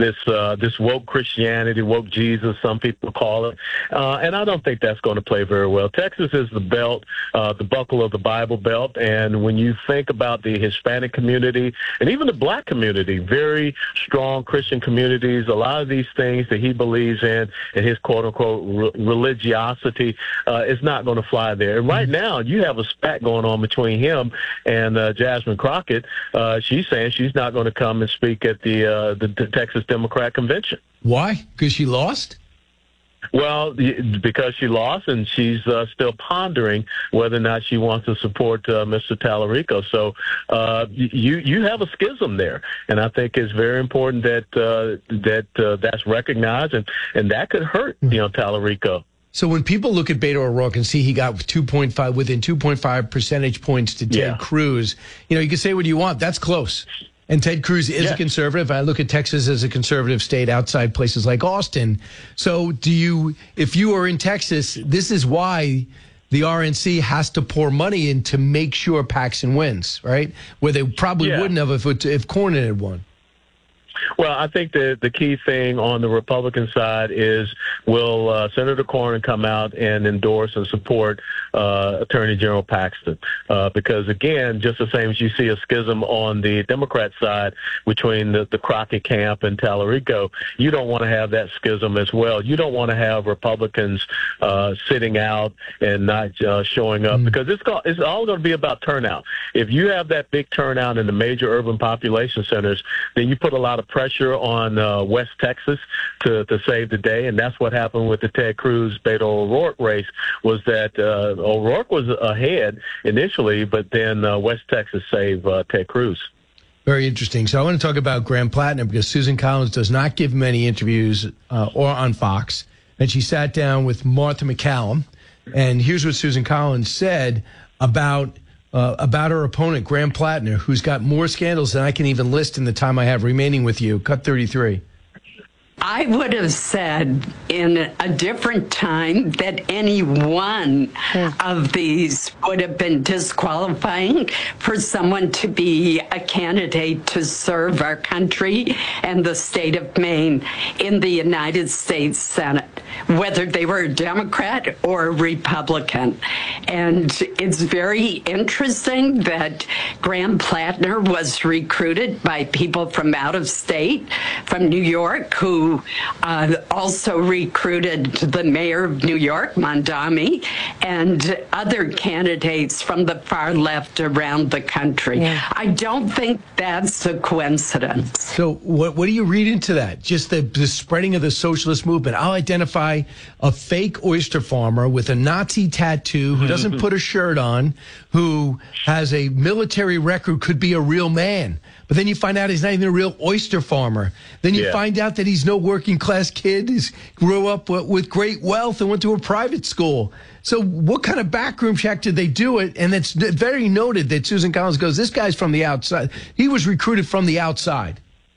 this woke Christianity, woke Jesus, some people call it, and I don't think that's going to play very well. Texas is the belt, the buckle of the Bible Belt, and when you think about the Hispanic community and even the black community, very strong Christian communities, a lot of these things that he believes in and his quote-unquote religiosity is not going to fly there. And right now, you have a spat going on between him and Jasmine Crockett. She's saying she's not going to come and speak at the Texas Democrat Convention. Why? Because she lost? Well, because she lost, and she's still pondering whether or not she wants to support Mr. Tallarico. So you have a schism there, and I think it's very important that that's recognized, and that could hurt Tallarico. So when people look at Beto O'Rourke and see he got within 2.5 percentage points to Ted Cruz, you can say what you want. That's close. And Ted Cruz is a conservative. I look at Texas as a conservative state outside places like Austin. So if you are in Texas, this is why the RNC has to pour money in to make sure Paxton wins, right? Where they probably wouldn't have if Cornyn had won. Well, I think the key thing on the Republican side is will Senator Cornyn come out and endorse and support Attorney General Paxton? Because, again, just the same as you see a schism on the Democrat side between the Crockett camp and Tallarico, you don't want to have that schism as well. You don't want to have Republicans sitting out and not showing up because it's all going to be about turnout. If you have that big turnout in the major urban population centers, then you put a lot of pressure on West Texas to save the day, and that's what happened with the Ted Cruz-Beto O'Rourke race, was that O'Rourke was ahead initially, but then West Texas saved Ted Cruz. Very interesting. So I want to talk about Graham Plattner because Susan Collins does not give many interviews or on Fox, and she sat down with Martha McCallum, and here's what Susan Collins said about her opponent, Graham Plattner, who's got more scandals than I can even list in the time I have remaining with you. Cut 33. I would have said in a different time that any one of these would have been disqualifying for someone to be a candidate to serve our country and the state of Maine in the United States Senate, whether they were a Democrat or a Republican. And it's very interesting that Graham Plattner was recruited by people from out of state, from New York, who also recruited the mayor of New York, Mondami, and other candidates from the far left around the country. Yeah. I don't think that's a coincidence. So what do you read into that? Just the spreading of the socialist movement. I'll identify a fake oyster farmer with a Nazi tattoo who doesn't put a shirt on, who has a military record, could be a real man. But then you find out he's not even a real oyster farmer. Then you find out that he's no working class kid. He grew up with great wealth and went to a private school. So what kind of backroom check did they do it? And it's very noted that Susan Collins goes, this guy's from the outside. He was recruited from the outside.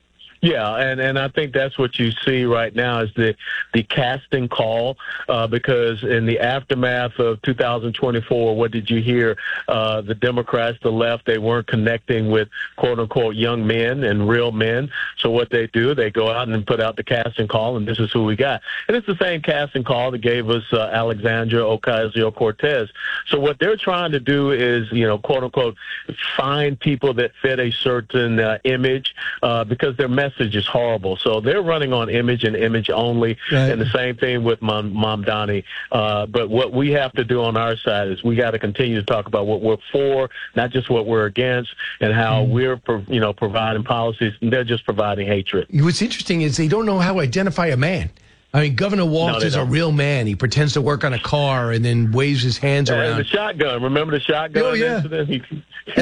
Yeah, and I think that's what you see right now is the casting call, because in the aftermath of 2024, what did you hear? The Democrats, the left, they weren't connecting with quote-unquote young men and real men. So what they do, they go out and put out the casting call, and this is who we got. And it's the same casting call that gave us Alexandria Ocasio-Cortez. So what they're trying to do is, quote-unquote, find people that fit a certain image because their message is horrible. So they're running on image and image only, and the same thing with Mamdani. But what we have to do on our side is we got to continue to talk about what we're for, not just what we're against, and how we're, providing policies. And they're just providing hatred. What's interesting is they don't know how to identify a man. I mean, Governor Walz is a real man. He pretends to work on a car and then waves his hands around. And the shotgun. Remember the shotgun incident?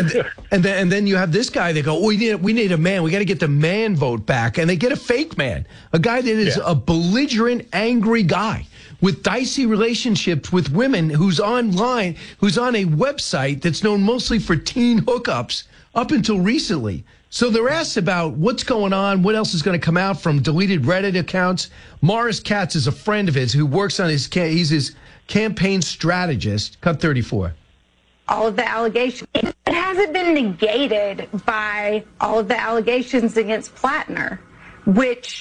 and then you have this guy. They go, we need a man. We got to get the man vote back. And they get a fake man, a guy that is a belligerent, angry guy with dicey relationships with women who's online, who's on a website that's known mostly for teen hookups up until recently. So they're asked about what's going on, what else is going to come out from deleted Reddit accounts. Morris Katz is a friend of his who works on he's his campaign strategist. Cut 34. All of the allegations. It hasn't been negated by all of the allegations against Plattner, which